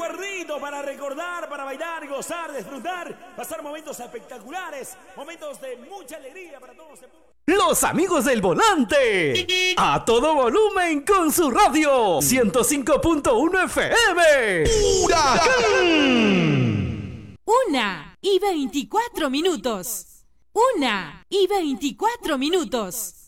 recuerditos para recordar, para bailar, gozar, disfrutar, pasar momentos espectaculares, momentos de mucha alegría para todos. Los amigos del volante, a todo volumen con su radio 105.1 FM. ¡Huracán! 1:24 minutos. 1:24 minutos.